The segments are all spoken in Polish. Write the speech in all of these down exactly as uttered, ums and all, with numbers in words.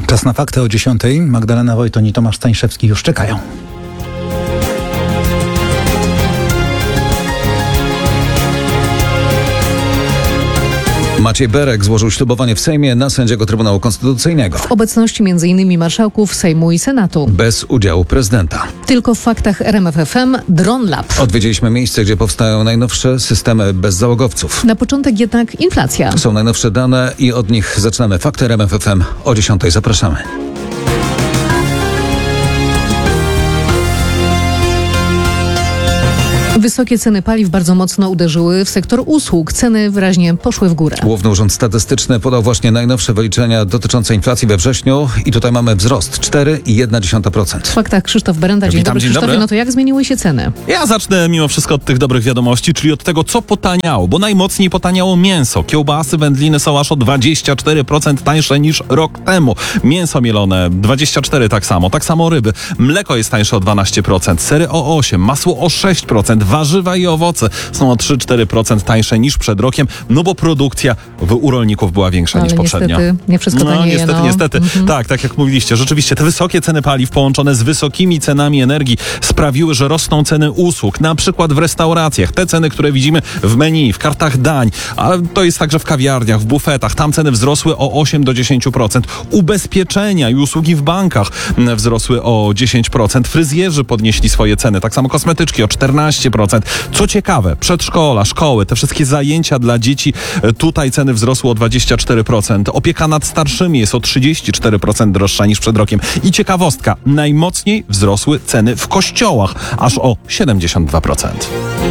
Czas na fakty o dziesiątej. Magdalena Wojton i Tomasz Stańszewski już czekają. Maciej Berek złożył ślubowanie w Sejmie na sędziego Trybunału Konstytucyjnego. W obecności między innymi marszałków Sejmu i Senatu. Bez udziału prezydenta. Tylko w faktach R M F F M Drone Lab. Odwiedziliśmy miejsce, gdzie powstają najnowsze systemy bezzałogowców. Na początek jednak inflacja. Są najnowsze dane i od nich zaczynamy. Fakty R M F F M o dziesiątej. Zapraszamy. Wysokie ceny paliw bardzo mocno uderzyły w sektor usług. Ceny wyraźnie poszły w górę. Główny Urząd Statystyczny podał właśnie najnowsze wyliczenia dotyczące inflacji we wrześniu i tutaj mamy wzrost cztery przecinek jedna procent. W faktach Krzysztof Berenda. Dzień Witam, dobry dzień Krzysztofie. dobry. No to jak zmieniły się ceny? Ja zacznę mimo wszystko od tych dobrych wiadomości, czyli od tego, co potaniało, bo najmocniej potaniało mięso. Kiełbasy, wędliny są aż o dwadzieścia cztery procent tańsze niż rok temu. Mięso mielone dwadzieścia cztery procent tak samo, tak samo ryby. Mleko jest tańsze o dwanaście procent, sery o osiem procent, masło o sześć procent, warzywa i owoce są o trzy do czterech procent tańsze niż przed rokiem, no bo produkcja w, u rolników była większa Ale niż poprzednio. niestety nie wszystko no, tanieje. Niestety, no. niestety. Mhm. Tak, tak jak mówiliście. Rzeczywiście te wysokie ceny paliw połączone z wysokimi cenami energii sprawiły, że rosną ceny usług, na przykład w restauracjach. Te ceny, które widzimy w menu, w kartach dań, ale to jest także w kawiarniach, w bufetach. Tam ceny wzrosły o osiem do dziesięciu procent. Ubezpieczenia i usługi w bankach wzrosły o dziesięć procent. Fryzjerzy podnieśli swoje ceny, tak samo kosmetyczki o czternaście procent. Co ciekawe, przedszkola, szkoły, te wszystkie zajęcia dla dzieci, tutaj ceny wzrosły o dwadzieścia cztery procent. Opieka nad starszymi jest o trzydzieści cztery procent droższa niż przed rokiem. I ciekawostka, najmocniej wzrosły ceny w kościołach, aż o siedemdziesiąt dwa procent.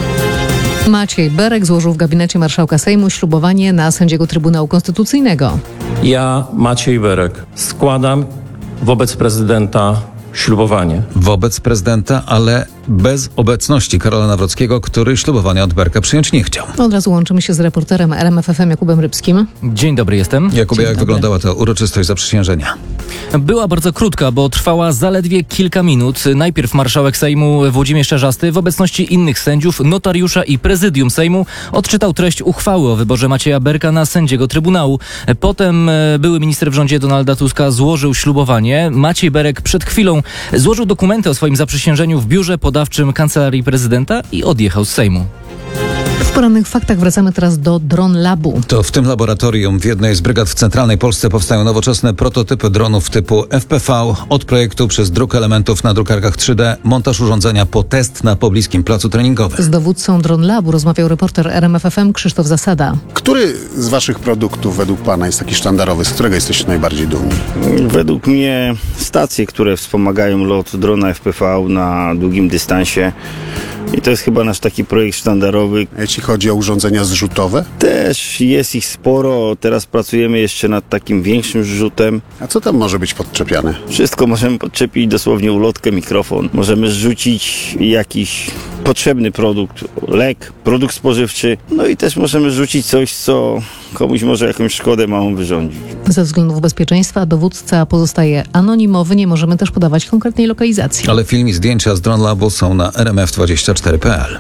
Maciej Berek złożył w gabinecie marszałka Sejmu ślubowanie na sędziego Trybunału Konstytucyjnego. Ja, Maciej Berek, składam wobec prezydenta ślubowanie. Wobec prezydenta, ale bez obecności Karola Nawrockiego, który ślubowania od Berka przyjąć nie chciał. Od razu łączymy się z reporterem R M F F M Jakubem Rybskim. Dzień dobry, jestem. Jakubie, Dzień jak dobry. wyglądała ta uroczystość zaprzysiężenia? Była bardzo krótka, bo trwała zaledwie kilka minut. Najpierw marszałek Sejmu Włodzimierz Czarzasty w obecności innych sędziów, notariusza i prezydium Sejmu odczytał treść uchwały o wyborze Macieja Berka na sędziego Trybunału. Potem e, były minister w rządzie Donalda Tuska złożył ślubowanie. Maciej Berek przed chwilą złożył dokumenty o swoim zaprzysiężeniu w biurze podawczym Kancelarii Prezydenta i odjechał z Sejmu. W porannych faktach wracamy teraz do Drone Labu. To w tym laboratorium w jednej z brygad w centralnej Polsce powstają nowoczesne prototypy dronów typu F P V, od projektu przez druk elementów na drukarkach trzy D, montaż urządzenia po test na pobliskim placu treningowym. Z dowódcą Drone Labu rozmawiał reporter R M F F M Krzysztof Zasada. Który z waszych produktów według pana jest taki sztandarowy, z którego jesteście najbardziej dumni? Według mnie stacje, które wspomagają lot drona F P V na długim dystansie. I to jest chyba nasz taki projekt sztandarowy. Jeśli chodzi o urządzenia zrzutowe? Też jest ich sporo. Teraz pracujemy jeszcze nad takim większym zrzutem. A co tam może być podczepiane? Wszystko możemy podczepić, dosłownie ulotkę, mikrofon. Możemy zrzucić jakiś potrzebny produkt, lek, produkt spożywczy. No i też możemy rzucić coś, co komuś może jakąś szkodę małą wyrządzić. Ze względów bezpieczeństwa dowódca pozostaje anonimowy, nie możemy też podawać konkretnej lokalizacji. Ale film i zdjęcia z Drone Labu są na r m f dwadzieścia cztery kropka p l.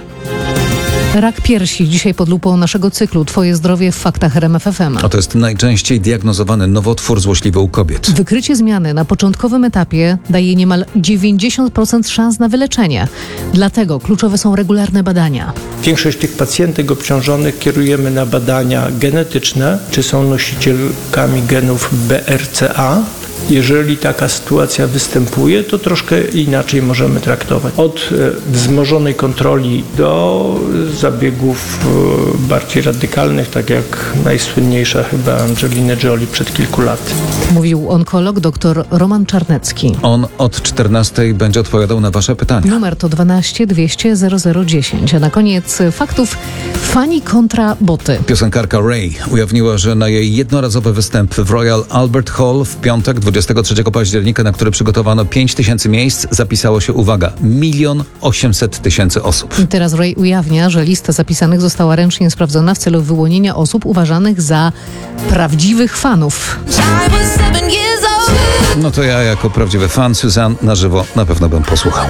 Rak piersi dzisiaj pod lupą naszego cyklu Twoje zdrowie w faktach R M F F M. A to jest najczęściej diagnozowany nowotwór złośliwy u kobiet. Wykrycie zmiany na początkowym etapie daje niemal dziewięćdziesiąt procent szans na wyleczenie. Dlatego kluczowe są regularne badania. Większość tych pacjentek obciążonych kierujemy na badania genetyczne, czy są nosicielkami genów B R C A. Jeżeli taka sytuacja występuje, to troszkę inaczej możemy traktować. Od wzmożonej kontroli do zabiegów bardziej radykalnych, tak jak najsłynniejsza chyba Angelina Jolie przed kilku laty. Mówił onkolog dr Roman Czarnecki. On od czternastej będzie odpowiadał na wasze pytania. Numer to dwanaście dwieście zero zero dziesięć. A na koniec faktów fani kontra boty. Piosenkarka Ray ujawniła, że na jej jednorazowy występ w Royal Albert Hall w piątek dwudziestego trzeciego października, na który przygotowano pięć tysięcy miejsc, zapisało się, uwaga, milion osiemset tysięcy osób. I teraz Ray ujawnia, że lista zapisanych została ręcznie sprawdzona w celu wyłonienia osób uważanych za prawdziwych fanów. No to ja jako prawdziwy fan Suzanne na żywo na pewno bym posłuchał.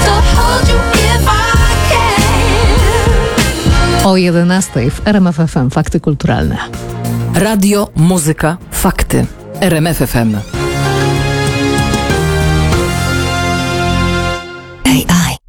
O jedenastej w R M F F M Fakty Kulturalne. Radio, muzyka, fakty. R M F F M. A I.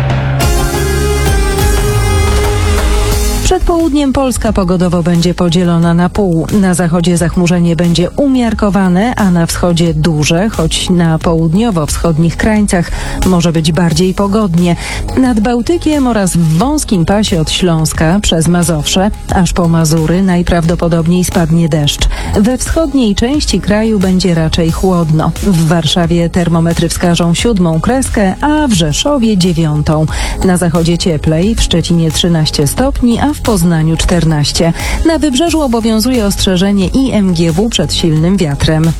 Przed południem Polska pogodowo będzie podzielona na pół. Na zachodzie zachmurzenie będzie umiarkowane, a na wschodzie duże, choć na południowo-wschodnich krańcach może być bardziej pogodnie. Nad Bałtykiem oraz w wąskim pasie od Śląska przez Mazowsze aż po Mazury najprawdopodobniej spadnie deszcz. We wschodniej części kraju będzie raczej chłodno. W Warszawie termometry wskażą siódmą kreskę, a w Rzeszowie dziewiątą. Na zachodzie cieplej, w Szczecinie trzynaście stopni, a w Poznaniu czternaście. Na wybrzeżu obowiązuje ostrzeżenie I M G W przed silnym wiatrem.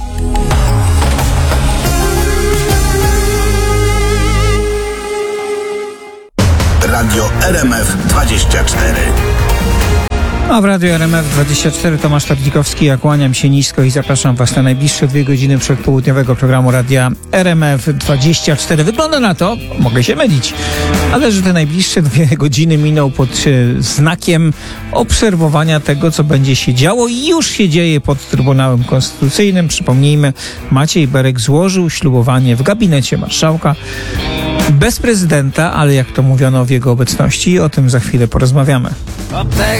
Radio R M F dwadzieścia cztery. A w Radio R M F dwadzieścia cztery Tomasz Tardikowski, ja kłaniam się nisko i zapraszam Was na najbliższe dwie godziny przedpołudniowego programu Radia R M F dwadzieścia cztery. Wygląda na to, mogę się mylić, ale że te najbliższe dwie godziny miną pod e, znakiem obserwowania tego, co będzie się działo i już się dzieje pod Trybunałem Konstytucyjnym. Przypomnijmy, Maciej Berek złożył ślubowanie w gabinecie marszałka bez prezydenta, ale jak to mówiono w jego obecności, o tym za chwilę porozmawiamy.